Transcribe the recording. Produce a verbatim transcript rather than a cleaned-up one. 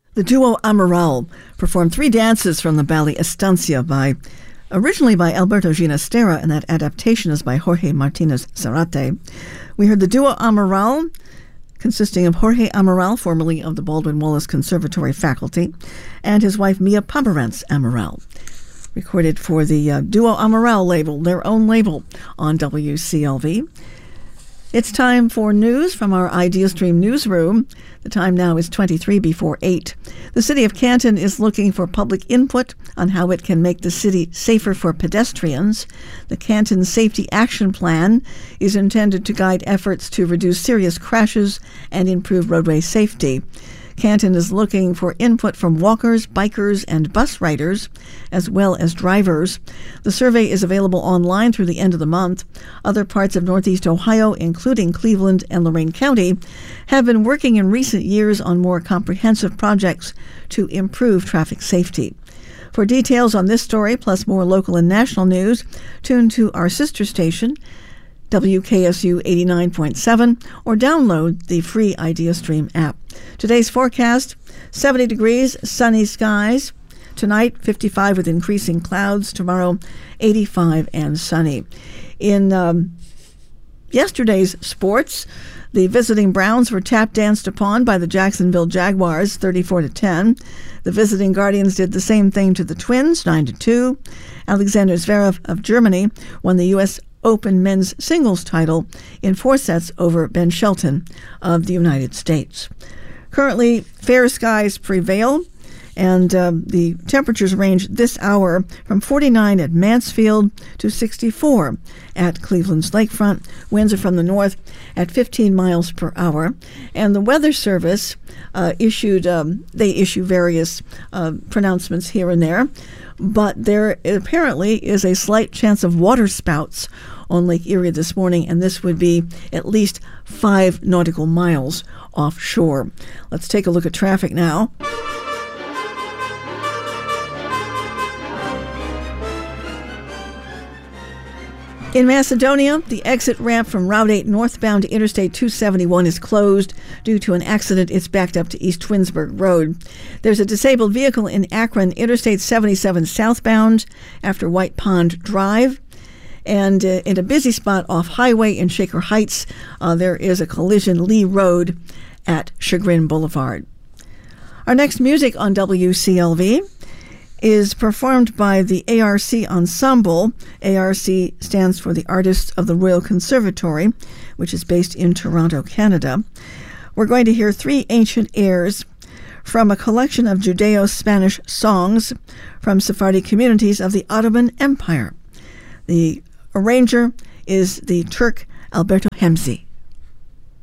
The duo Amaral performed three dances from the ballet Estancia, by originally by Alberto Ginastera, and that adaptation is by Jorge Martinez Zarate. We heard the duo Amaral, consisting of Jorge Amaral, formerly of the Baldwin Wallace Conservatory faculty, and his wife Mia Pomerantz Amaral, recorded for the uh, duo Amaral label, their own label, on W C L V. It's time for news from our IdeaStream newsroom. The time now is twenty-three before eight. The City of Canton is looking for public input on how it can make the city safer for pedestrians. The Canton Safety Action Plan is intended to guide efforts to reduce serious crashes and improve roadway safety. Canton is looking for input from walkers, bikers, and bus riders, as well as drivers. The survey is available online through the end of the month. Other parts of Northeast Ohio, including Cleveland and Lorain County, have been working in recent years on more comprehensive projects to improve traffic safety. For details on this story, plus more local and national news, tune to our sister station, W K S U eighty-nine point seven, or download the free IdeaStream app. Today's forecast, seventy degrees, sunny skies. Tonight, fifty-five with increasing clouds. Tomorrow, eighty-five and sunny. In um, yesterday's sports, the visiting Browns were tap danced upon by the Jacksonville Jaguars, thirty-four to ten. The visiting Guardians did the same thing to the Twins, nine to two. Alexander Zverev of Germany won the U S Open men's singles title in four sets over Ben Shelton of the United States. Currently, fair skies prevail, and uh, the temperatures range this hour from forty-nine at Mansfield to sixty-four at Cleveland's lakefront. Winds are from the north at fifteen miles per hour. And the Weather Service uh, issued, um, they issue various uh, pronouncements here and there, but there apparently is a slight chance of water spouts on Lake Erie this morning, and this would be at least five nautical miles offshore. Let's take a look at traffic now. In Macedonia, the exit ramp from Route eight northbound to Interstate two seventy-one is closed due to an accident. It's backed up to East Twinsburg Road. There's a disabled vehicle in Akron, Interstate seventy-seven southbound after White Pond Drive. And uh, in a busy spot off Highway in Shaker Heights, uh, there is a collision Lee Road at Chagrin Boulevard. Our next music on W C L V is performed by the A R C Ensemble. A R C stands for the Artists of the Royal Conservatory, which is based in Toronto, Canada. We're going to hear three ancient airs from a collection of Judeo-Spanish songs from Sephardi communities of the Ottoman Empire. The arranger is the Turk Alberto Hemzi.